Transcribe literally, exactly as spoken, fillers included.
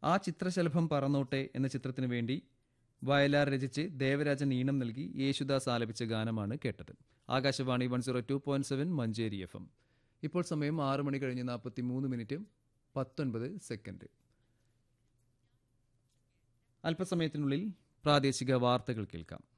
ആ ചിത്രശലഭം പറന്നോട്ടെ എന്ന ചിത്രത്തിനു വേണ്ടി വയലാർ രചിച്ച് ദേവരാജൻ ഈണം നൽകി യേശുദാസ് ആലപിച്ച ഗാനമാണ് കേട്ടത്. Akashvani one zero two point seven Manjeri F M. ഇപ്പോൾ സമയം ആറ് മണി കഴിഞ്ഞ് നാൽപ്പത്തി മൂന്ന് മിനിറ്റ് പത്തൊൻപത് സെക്കൻഡ്. അല്പസമയത്തിനുള്ളിൽ പ്രാദേശിക വാർത്തകൾ കേൾക്കാം.